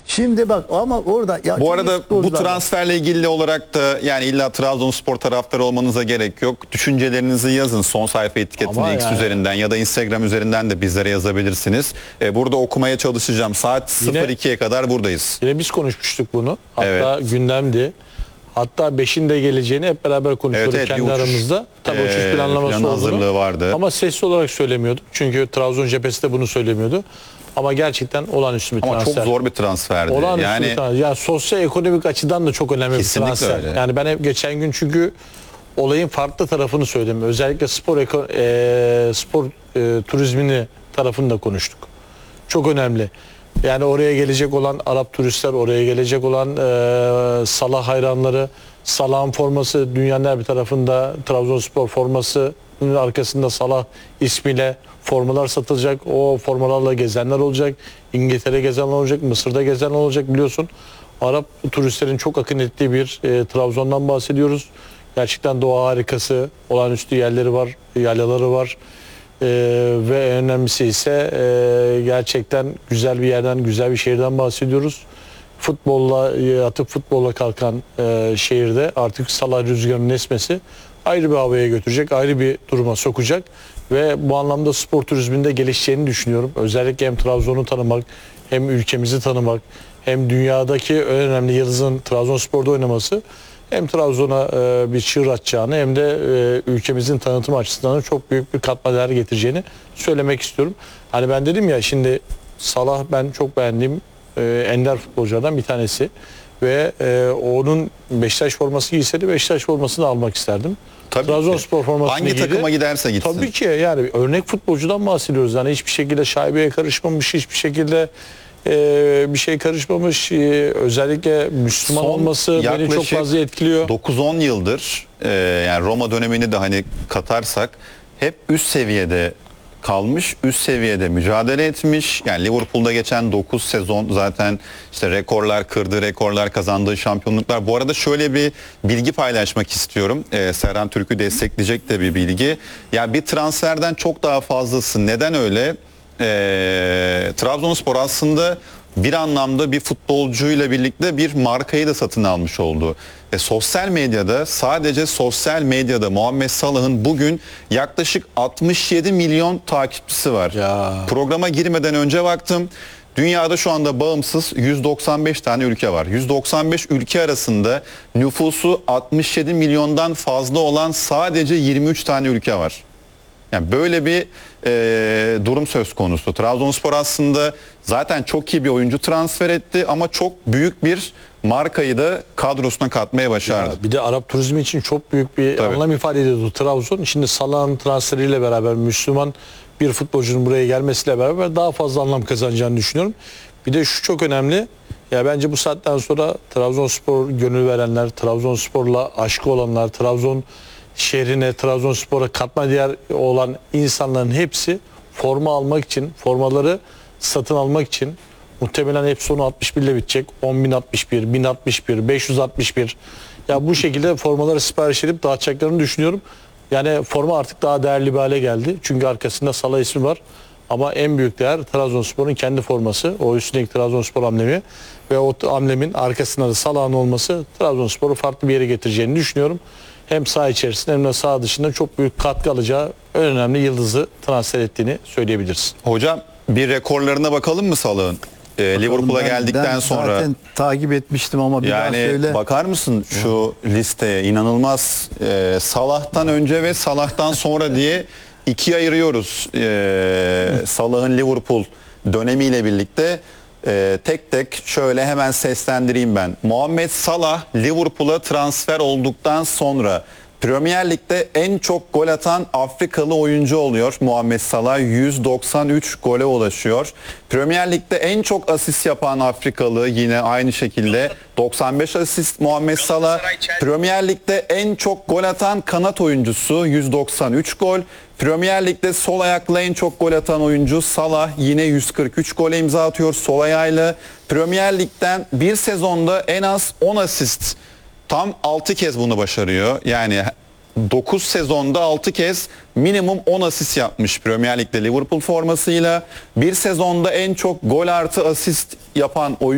Şimdi bak ama orada ya Bu arada bu futbolcular var. transferle ilgili olarak da yani illa Trabzonspor taraftarı olmanıza gerek yok. Düşüncelerinizi yazın son sayfa etiketinde Ama X yani- üzerinden ya da Instagram üzerinden de bizlere yazabilirsiniz. Burada okumaya çalışacağım. Saat Yine- 02'ye kadar buradayız. Yine biz konuşmuştuk bunu. Hatta Evet. gündemdi. Hatta 5'inde geleceğini hep beraber konuşuyorduk Evet, kendi bir uçuş, aramızda. Tabii uçuş planlaması planı hazırlığı olduğunu. vardı. Ama sesli olarak söylemiyorduk. Çünkü Trabzon cephesi de bunu söylemiyordu. Ama gerçekten olağanüstü bir Ama transfer. çok zor bir transferdi. Olağanüstü Yani bir transfer. Ya sosyoekonomik açıdan da çok önemli bir Kesinlikle transfer. öyle. Yani ben hep geçen gün çünkü olayın farklı tarafını söyledim. Özellikle spor turizmini tarafını da konuştuk. Çok önemli. Yani oraya gelecek olan Arap turistler, oraya gelecek olan Salah hayranları, Salah'ın forması dünyanın her bir tarafında, Trabzonspor formasının arkasında Salah ismiyle formalar satılacak. O formalarla gezenler olacak. İngiltere gezenler olacak, Mısır'da gezenler olacak biliyorsun. Arap turistlerin çok akın ettiği bir Trabzon'dan bahsediyoruz. Gerçekten doğa harikası, olağanüstü yerleri var, yaylaları var. Ve en önemlisi ise gerçekten güzel bir yerden, güzel bir şehirden bahsediyoruz. Yatıp futbolla kalkan şehirde artık Salah rüzgarının esmesi ayrı bir havaya götürecek, ayrı bir duruma sokacak ve bu anlamda spor turizminde gelişeceğini düşünüyorum. Özellikle hem Trabzon'u tanımak, hem ülkemizi tanımak, hem dünyadaki en önemli yıldızın Trabzonspor'da oynaması hem Trabzon'a bir çığır açacağını hem de ülkemizin tanıtım açısından çok büyük bir katma değer getireceğini söylemek istiyorum. Hani ben dedim ya şimdi Salah ben çok beğendiğim ender futbolculardan bir tanesi ve onun Beşiktaş forması giyseydi Beşiktaş formasını almak isterdim. Tabii Trabzonspor ki. formasını Hangi giydi. takıma giderse gitsin. Tabii ki yani örnek futbolcudan bahsediyoruz. Yani hiçbir şekilde şaibeye karışmamış, hiçbir şekilde bir şey karışmamış. Özellikle Müslüman Son olması beni çok yaklaşık fazla etkiliyor. 9-10 yıldır yani Roma dönemini de hani katarsak hep üst seviyede kalmış, üst seviyede mücadele etmiş. Yani Liverpool'da geçen 9 sezon zaten işte rekorlar kırdı, rekorlar kazandığı şampiyonluklar. Bu arada şöyle bir bilgi paylaşmak istiyorum. Serhan Türk'ü destekleyecek de bir bilgi. Ya bir transferden çok daha fazlası. Neden öyle? Trabzonspor aslında bir anlamda bir futbolcuyla birlikte bir markayı da satın almış oldu. Sosyal medyada, sadece sosyal medyada Muhammed Salah'ın bugün yaklaşık 67 milyon takipçisi var. Ya. Programa girmeden önce baktım. Dünyada şu anda bağımsız 195 tane ülke var. 195 ülke arasında nüfusu 67 milyondan fazla olan sadece 23 tane ülke var. Yani böyle bir durum söz konusu. Trabzonspor aslında zaten çok iyi bir oyuncu transfer etti ama çok büyük bir markayı da kadrosuna katmaya başardı. Bir de Arap turizmi için çok büyük bir Tabii. anlam ifade ediyordu Trabzon. Şimdi Salah'ın transferiyle beraber Müslüman bir futbolcunun buraya gelmesiyle beraber daha fazla anlam kazanacağını düşünüyorum. Bir de şu çok önemli. Ya bence bu saatten sonra Trabzonspor gönül verenler, Trabzonspor'la aşkı olanlar, Trabzon şehrine, Trabzonspor'a katma değer olan insanların hepsi forma almak için, formaları satın almak için muhtemelen hep sonu 61 ile bitecek. 10.061, 1061, 561. Ya bu şekilde formaları sipariş edip dağıtacaklarını düşünüyorum. Yani forma artık daha değerli bir hale geldi. Çünkü arkasında Salah ismi var. Ama en büyük değer Trabzonspor'un kendi forması. O üstündeki Trabzonspor amblemi ve o amblemin arkasında da Salah'ın olması Trabzonspor'u farklı bir yere getireceğini düşünüyorum. Hem saha içerisinde hem de saha dışında çok büyük katkı alacağı en önemli yıldızı transfer ettiğini söyleyebiliriz. Hocam bir rekorlarına bakalım mı Salah'ın? Liverpool'a Ben geldikten sonra. zaten takip etmiştim ama bir daha Yani söyle. bakar mısın şu listeye, inanılmaz. Salah'tan önce ve Salah'tan sonra diye ikiye ayırıyoruz. Salah'ın Liverpool dönemiyle birlikte tek tek şöyle hemen seslendireyim ben. Muhammed Salah Liverpool'a transfer olduktan sonra Premier Lig'de en çok gol atan Afrikalı oyuncu oluyor Muhammed Salah. 193 gole ulaşıyor. Premier Lig'de en çok asist yapan Afrikalı yine aynı şekilde 95 asist Muhammed Salah. Premier Lig'de en çok gol atan kanat oyuncusu 193 gol. Premier Lig'de sol ayakla en çok gol atan oyuncu Salah yine 143 gole imza atıyor sol ayağıyla. Premier Lig'den bir sezonda en az 10 asist. Tam 6 kez bunu başarıyor. Yani 9 sezonda 6 kez minimum 10 asist yapmış Premier Lig'de Liverpool formasıyla. Bir sezonda en çok gol artı asist yapan oyuncu